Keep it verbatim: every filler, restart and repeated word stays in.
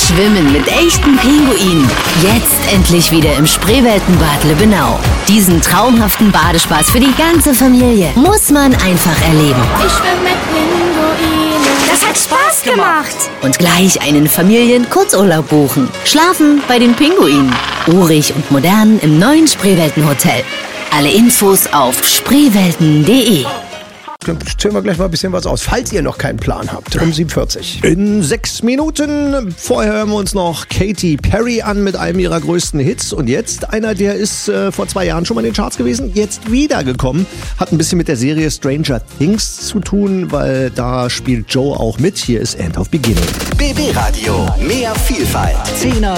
Schwimmen mit echten Pinguinen. Jetzt endlich wieder im Spreeweltenbad Lübbenau. Diesen traumhaften Badespaß für die ganze Familie muss man einfach erleben. Ich schwimme mit Pinguinen. Das hat Spaß gemacht. Und gleich einen Familien-Kurzurlaub buchen. Schlafen bei den Pinguinen. Urig und modern im neuen Spreeweltenhotel. Alle Infos auf spreewelten punkt de. Zählen wir gleich mal ein bisschen was aus, falls ihr noch keinen Plan habt. Um sieben Uhr vierzig. In sechs Minuten. Vorher hören wir uns noch Katy Perry an mit einem ihrer größten Hits. Und jetzt einer, der ist äh, vor zwei Jahren schon mal in den Charts gewesen, jetzt wiedergekommen. Hat ein bisschen mit der Serie Stranger Things zu tun, weil da spielt Joe auch mit. Hier ist End of Beginning. B B Radio. Mehr Vielfalt. Zehner